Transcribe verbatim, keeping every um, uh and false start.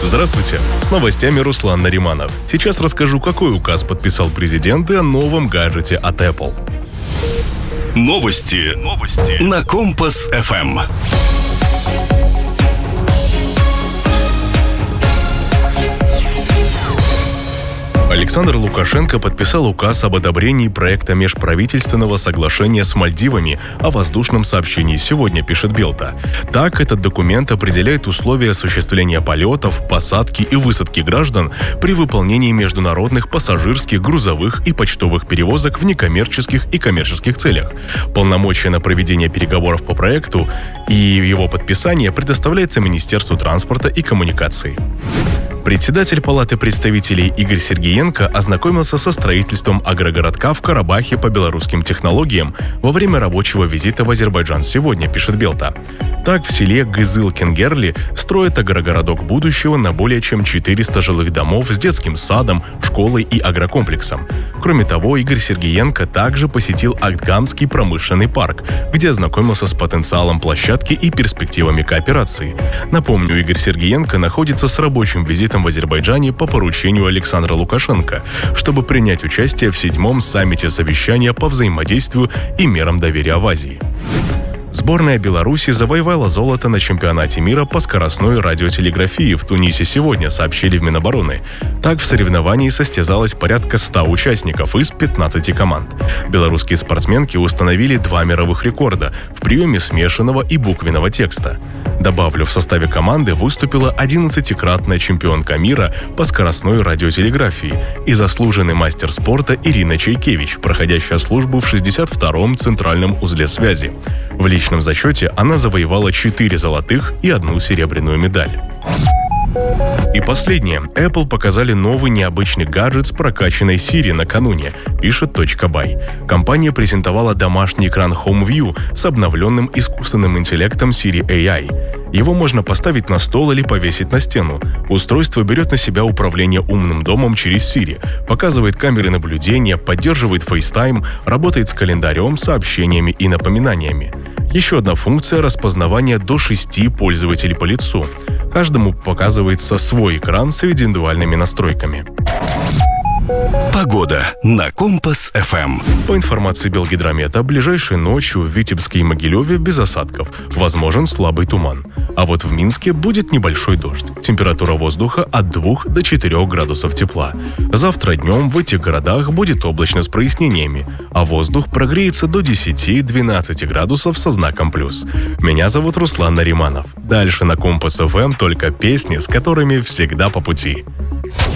Здравствуйте, с новостями Руслан Нариманов. Сейчас расскажу, какой указ подписал президент и о новом гаджете от Apple. Новости, Новости. на Компас эф эм. Александр Лукашенко подписал указ об одобрении проекта межправительственного соглашения с Мальдивами о воздушном сообщении сегодня, пишет Белта. Так, этот документ определяет условия осуществления полетов, посадки и высадки граждан при выполнении международных пассажирских, грузовых и почтовых перевозок в некоммерческих и коммерческих целях. Полномочия на проведение переговоров по проекту и его подписание предоставляется Министерству транспорта и коммуникаций. Председатель Палаты представителей Игорь Сергеенко ознакомился со строительством агрогородка в Карабахе по белорусским технологиям во время рабочего визита в Азербайджан сегодня, пишет Белта. Так, в селе Гызыл-Кенгерли строят агрогородок будущего на более чем четыреста жилых домов с детским садом, школой и агрокомплексом. Кроме того, Игорь Сергеенко также посетил Актгамский промышленный парк, где ознакомился с потенциалом площадки и перспективами кооперации. Напомню, Игорь Сергеенко находится с рабочим визитом в Азербайджане по поручению Александра Лукашенко, чтобы принять участие в седьмом саммите совещания по взаимодействию и мерам доверия в Азии. Сборная Беларуси завоевала золото на чемпионате мира по скоростной радиотелеграфии в Тунисе сегодня, сообщили в Минобороны. Так, в соревновании состязалось порядка ста участников из пятнадцати команд. Белорусские спортсменки установили два мировых рекорда в приеме смешанного и буквенного текста. Добавлю, в составе команды выступила одиннадцатикратная чемпионка мира по скоростной радиотелеграфии и заслуженный мастер спорта Ирина Чайкевич, проходящая службу в шестьдесят втором центральном узле связи. В личном зачете она завоевала четыре золотых и одну серебряную медаль. И последнее. Apple показали новый необычный гаджет с прокачанной Siri накануне, пишет точка бай. Компания презентовала домашний экран HomeView с обновленным искусственным интеллектом Siri эй ай. Его можно поставить на стол или повесить на стену. Устройство берет на себя управление умным домом через Siri, показывает камеры наблюдения, поддерживает FaceTime, работает с календарем, сообщениями и напоминаниями. Еще одна функция – распознавание до шести пользователей по лицу. Каждому показывается свой экран с индивидуальными настройками. Погода на Компас эф эм. По информации Белгидромета, ближайшей ночью в Витебске и Могилеве без осадков, возможен слабый туман. А вот в Минске будет небольшой дождь. Температура воздуха от двух до четырёх градусов тепла. Завтра днем в этих городах будет облачно с прояснениями, а воздух прогреется до десяти-двенадцати градусов со знаком плюс. Меня зовут Руслан Нариманов. Дальше на Компас эф эм только песни, с которыми всегда по пути.